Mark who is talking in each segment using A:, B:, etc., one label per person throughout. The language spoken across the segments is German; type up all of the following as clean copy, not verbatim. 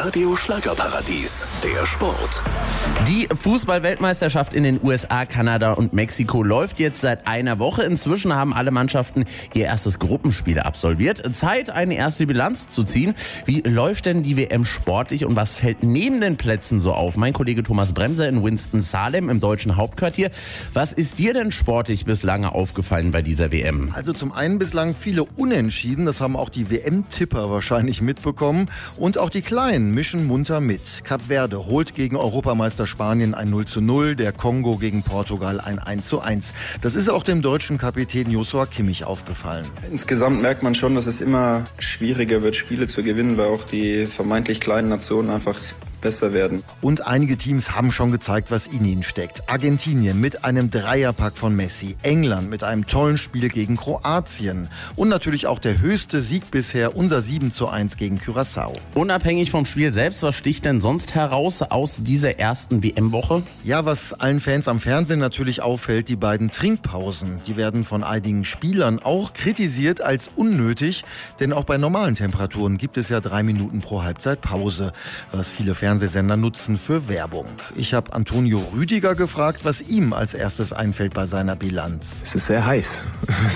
A: Radio Schlagerparadies, der Sport.
B: Die Fußball-Weltmeisterschaft in den USA, Kanada und Mexiko läuft jetzt seit einer Woche. Inzwischen haben alle Mannschaften ihr erstes Gruppenspiel absolviert. Zeit, eine erste Bilanz zu ziehen. Wie läuft denn die WM sportlich und was fällt neben den Plätzen so auf? Mein Kollege Thomas Bremser in Winston-Salem im deutschen Hauptquartier. Was ist dir denn sportlich bislang aufgefallen bei dieser WM?
C: Also zum einen bislang viele Unentschieden, das haben auch die WM-Tipper wahrscheinlich mitbekommen. Und auch die Kleinen mischen munter mit. Kap Verde holt gegen Europameister Spanien ein 0:0, der Kongo gegen Portugal ein 1:1. Das ist auch dem deutschen Kapitän Joshua Kimmich aufgefallen.
D: Insgesamt merkt man schon, dass es immer schwieriger wird, Spiele zu gewinnen, weil auch die vermeintlich kleinen Nationen einfach besser werden.
C: Und einige Teams haben schon gezeigt, was in ihnen steckt. Argentinien mit einem Dreierpack von Messi, England mit einem tollen Spiel gegen Kroatien und natürlich auch der höchste Sieg bisher, unser 7:1 gegen Curaçao.
B: Unabhängig vom Spiel selbst, was sticht denn sonst heraus aus dieser ersten WM-Woche?
C: Ja, was allen Fans am Fernsehen natürlich auffällt, die beiden Trinkpausen. Die werden von einigen Spielern auch kritisiert als unnötig, denn auch bei normalen Temperaturen gibt es ja 3 Minuten pro Halbzeit Pause, was viele Fernsehsender nutzen für Werbung. Ich habe Antonio Rüdiger gefragt, was ihm als erstes einfällt bei seiner Bilanz.
E: Es ist sehr heiß.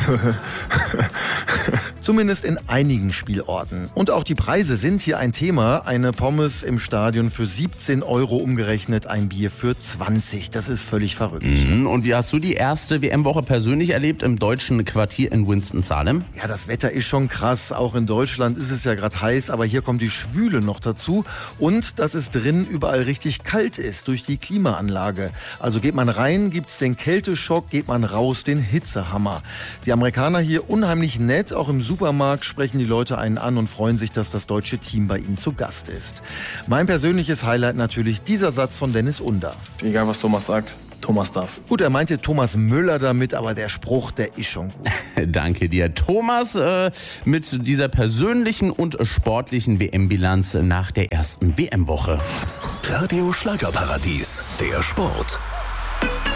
C: Zumindest in einigen Spielorten. Und auch die Preise sind hier ein Thema. Eine Pommes im Stadion für 17 Euro umgerechnet, ein Bier für 20. Das ist völlig verrückt.
B: Und wie hast du die erste WM-Woche persönlich erlebt im deutschen Quartier in Winston-Salem?
C: Ja, das Wetter ist schon krass. Auch in Deutschland ist es ja gerade heiß, aber hier kommt die Schwüle noch dazu. Und dass es drin überall richtig kalt ist durch die Klimaanlage. Also geht man rein, gibt's den Kälteschock, geht man raus, den Hitzehammer. Die Amerikaner hier unheimlich nett, auch im Supermarkt sprechen die Leute einen an und freuen sich, dass das deutsche Team bei ihnen zu Gast ist. Mein persönliches Highlight natürlich dieser Satz von Dennis Undaff.
E: Egal was Thomas sagt, Thomas darf.
C: Gut, er meinte Thomas Müller damit, aber der Spruch, der ist schon gut.
B: Danke dir, Thomas, mit dieser persönlichen und sportlichen WM-Bilanz nach der ersten WM-Woche.
A: Radio Schlagerparadies, der Sport.